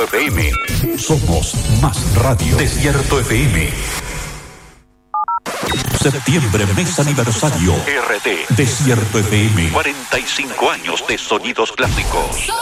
Desierto FM. Somos más radio. Desierto FM. Septiembre, mes aniversario. RT. Desierto FM. 45 años de sonidos clásicos.